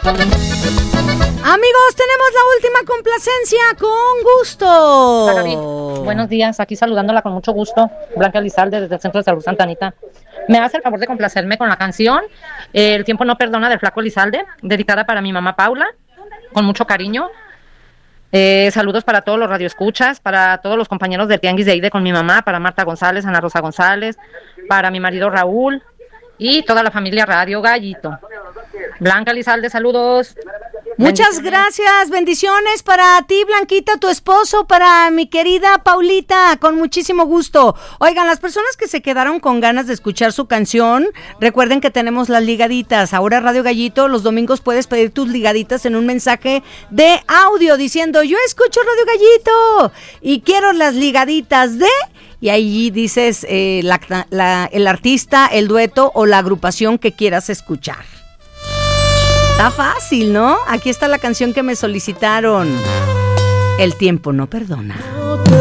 Amigos, tenemos la última complacencia con gusto. Hola, Gaby. Buenos días, aquí saludándola con mucho gusto, Blanca Elizalde desde el Centro de Salud Santa Anita. Me hace el favor de complacerme con la canción El tiempo no perdona del Flaco Elizalde, dedicada para mi mamá Paula, con mucho cariño. Saludos para todos los radioescuchas, para todos los compañeros del Tianguis de Ide con mi mamá, para Marta González, Ana Rosa González, para mi marido Raúl y toda la familia Radio Gallito. Blanca Elizalde, saludos. Muchas gracias, bendiciones para ti, Blanquita, tu esposo, para mi querida Paulita, con muchísimo gusto. Oigan, las personas que se quedaron con ganas de escuchar su canción, recuerden que tenemos las ligaditas. Ahora Radio Gallito, los domingos puedes pedir tus ligaditas en un mensaje de audio diciendo, yo escucho Radio Gallito y quiero las ligaditas de... Y ahí dices el artista, el dueto o la agrupación que quieras escuchar. Está fácil, ¿no? Aquí está la canción que me solicitaron. El tiempo no perdona.